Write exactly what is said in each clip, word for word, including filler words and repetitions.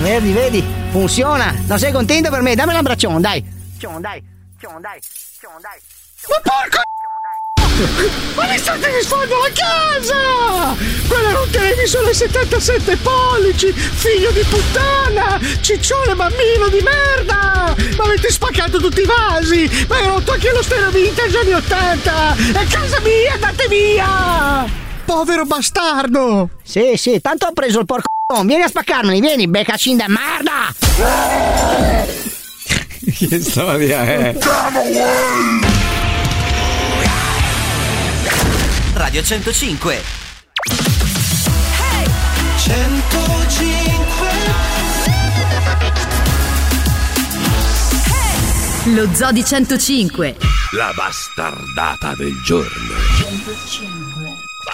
vedi, vedi, funziona. Non sei contento per me? Dammi un abbraccione, dai. Cion, dai, cion, dai, cion, dai. Ma porco! Ma mi state disfando la casa! Quella non televisore settantasette pollici, figlio di puttana, ciccione bambino di merda! Ma avete spaccato tutti i vasi! Ma hai rotto anche lo stereo vintage anni ottanta! È casa mia, andate via! Povero bastardo! Sì, sì, tanto ho preso il porco. Vieni a spaccarmeli, vieni, beccacin da merda! Che storia è? Radio centocinque. Hey! centocinque. Hey! Lo Zoo di centocinque. La bastardata del giorno. centocinque.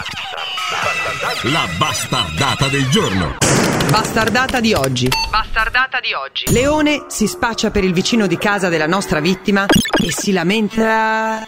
La bastardata del giorno. Bastardata di oggi. Bastardata di oggi. Leone si spaccia per il vicino di casa della nostra vittima e si lamenta.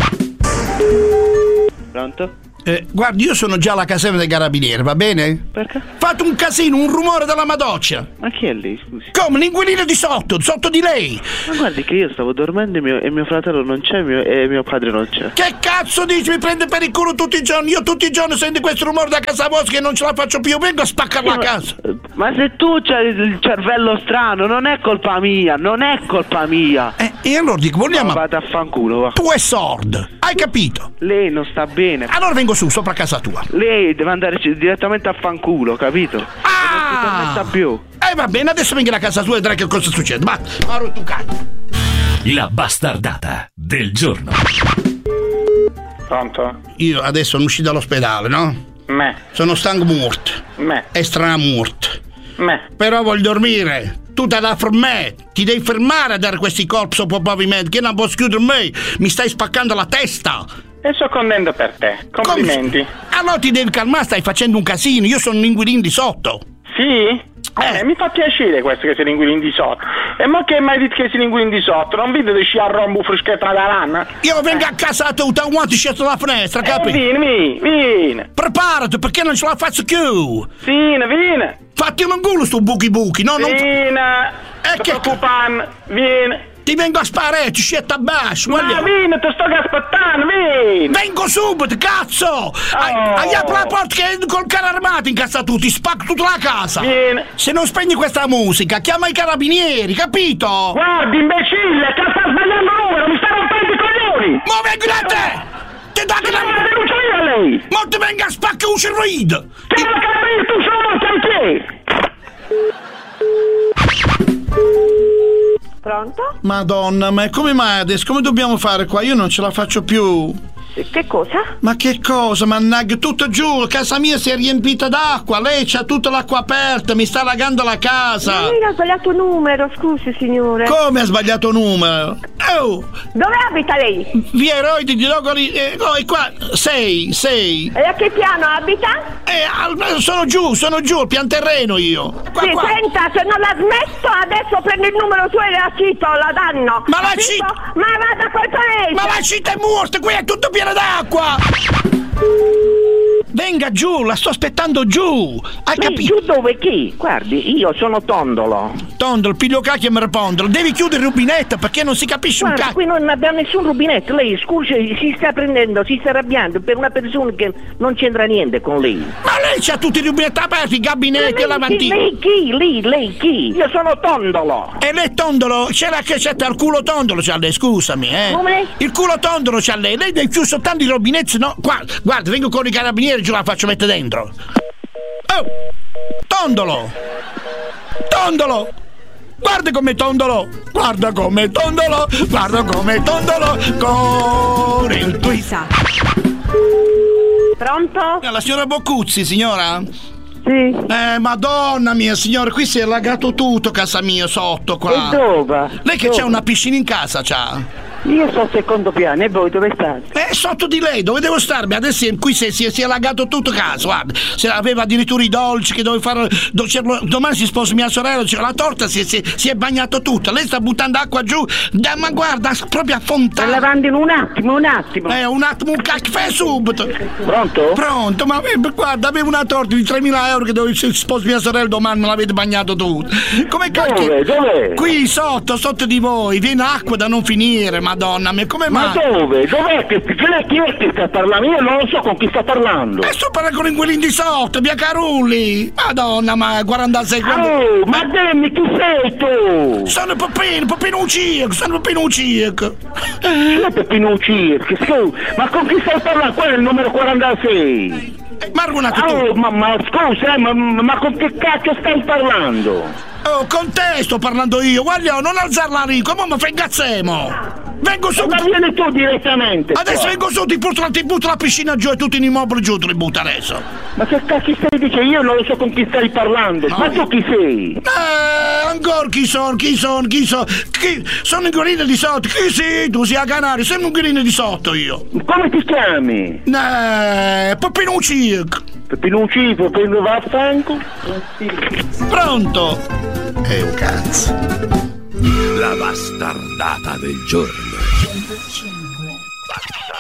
Pronto? Eh, guardi, io sono già alla caserma dei carabinieri, va bene? Perché? Fate un casino, un rumore della madoccia. Ma chi è lei, scusi? Come? L'inquilino di sotto, sotto di lei. Ma guardi che io stavo dormendo e mio, e mio fratello non c'è mio, e mio padre non c'è. Che cazzo dici? Mi prende per il culo tutti i giorni. Io tutti i giorni sento questo rumore da casa vostra che non ce la faccio più. Vengo a spaccare la casa. Ma se tu c'hai il cervello strano, non è colpa mia, non è colpa mia. Eh, e allora dico, vogliamo... No, vada a fanculo, va. Tu è sordo, hai capito? Lei non sta bene. Allora vengo su, sopra casa tua. Lei deve andare direttamente a fanculo, capito? Ah! Non si permetta più. Eh va bene, adesso vengo a casa tua e vedrai che cosa succede. Ma, ma tu cazzo. La bastardata del giorno. Pronto? Io adesso sono uscito dall'ospedale, no? Me. Sono stanco morto. Me. E stramorto. Me. Però voglio dormire. Tu te la fermare. Ti devi fermare a dare questi colpi sopra pavimento. Che non posso chiudere me. Mi stai spaccando la testa. E sto contento per te. Complimenti. Come? Allora ti devi calmare, stai facendo un casino. Io sono un inquilino di sotto. Sì? Eh, mi fa piacere questo che sei l'inquilino di sotto. E ma che mai detto che sei l'inquilino di sotto? Non vedo di sci a rombo freschetta da lana? Io vengo a casa tua, da quanto sceso dalla finestra, capi? Eh, vieni, vieni. Preparati, perché non ce la faccio più. Vieni, vieni. Fatti un culo sto buchi buchi, no? Non... Vieni. Eh, che preoccupare, vieni. Ti vengo a sparare, ti scetta a basso. Ma guarda. Vieni, ti sto aspettando, vieni. Vengo subito, cazzo. Oh. Hai apri la porta che col carro armato in casa tu, ti spacco tutta la casa. Vieni. Se non spegni questa musica, chiama i carabinieri, capito? Guardi, imbecille, che sta sbagliando numero, mi sta rompendo i coglioni. Ma vengo da te. Ti dà che la... Ma denuncia io a lei. Ma ti venga a spaccare un cervello. Che la carabinieri tu sono morti anche. Pronto? Madonna, ma come mai adesso? Come dobbiamo fare qua? Io non ce la faccio più. Che cosa? Ma che cosa? Mannaggia, tutto giù, casa mia si è riempita d'acqua, lei c'ha tutta l'acqua aperta, mi sta allagando la casa. Ma lei ha sbagliato numero, scusi signore. Come ha sbagliato numero? Oh! Dove abita lei? Via Eroi di Logori, eh, oh, qua, sei, sei. E a che piano abita? Eh, sono giù, sono giù, al pian terreno io. Qua, sì, qua. senta, se non la smetto adesso prendo il numero suo e la cito, la danno. Ma la cito? Ma vada col paese. Ma la cita è morta, qui è tutto pieno d'acqua. Venga giù, la sto aspettando giù. Hai Lei capito? giù dove chi? Guardi, io sono Tondolo. Tondolo, piglio cacchio e mi rispondono. Devi chiudere il rubinetto perché non si capisce Guarda, un cacchio. qui non abbiamo nessun rubinetto. Lei, scusi, si sta prendendo, si sta arrabbiando per una persona che non c'entra niente con lei. Ma lei c'ha tutti i rubinetti aperti, i gabinetti e lavandini. Lei chi? Lei, lei chi? Io sono Tondolo. E lei Tondolo, c'è la cacetta al culo Tondolo c'ha lei, scusami, eh. Come? Il culo Tondolo c'ha lei, lei deve chiudere soltanto i rubinetti, no? Guarda, guarda, vengo con i carabinieri, giù la faccio mettere dentro. Oh! Tondolo! Tondolo! Guarda come Tondolo! Guarda come Tondolo! Guarda come Tondolo! Con il twist! Pronto? La signora Boccuzzi, signora? Sì. Eh, madonna mia, signora, qui si è allagato tutto casa mia sotto qua. E dove? Lei che dove? c'ha una piscina in casa, c'ha? Io sto al secondo piano e voi dove state? Eh, sotto di lei, dove devo starmi? Adesso qui si, si, si è allagato tutto caso, guarda. Se aveva addirittura i dolci che dove fare. Do, domani si sposa mia sorella, cioè, la torta si, si, si è bagnato tutta. Lei sta buttando acqua giù, da, ma guarda, proprio a fontana. Sta lavando in un attimo, un attimo. Eh, un attimo, un caffè subito. Pronto? Pronto, ma eh, guarda, avevo una torta di tremila euro che dove si sposa mia sorella domani me l'avete bagnato tutto. Come cacchio? Dove? Dove? Qui sotto, sotto di voi, viene acqua da non finire, madonna mia, come Ma mai? dove? Dov'è che, chi è, chi è che sta parlando? Io non lo so con chi sta parlando. E sto parlando con quelli di sotto, via Carulli. Madonna, ma quarantasei Oh, ma dimmi chi sei tu? Sono Peppino, Peppino Ucirco, sono Peppino Ucirco. Chi è Peppino Ucirco? Scusa, ma con chi stai parlando? Quello è il numero quarantasei. Marco una Oh, ma, ma scusa, eh, ma, ma con che cacchio stai parlando? Oh, con te sto parlando io, guarda, non alzarla lì, come mi fregazzemo? Vengo su. Ma vieni tu direttamente. Adesso qua. vengo su, ti butto, la, ti butto la piscina giù e tutti gli immobili giù te li butto adesso. Ma che cacchio stai dicendo? Io non lo so con chi stai parlando. No. Ma tu chi sei? Eh, ancora chi sono, chi sono, chi sono? Chi? Sono un gorilla di sotto, chi sei? Tu sei a Canario, sei un gorilla di sotto io. Come ti chiami? Eh, Peppino Ucirco. Peppino Ucirco, prendo vaffanculo. Pronto? Eh, un cazzo. La bastardata del giorno.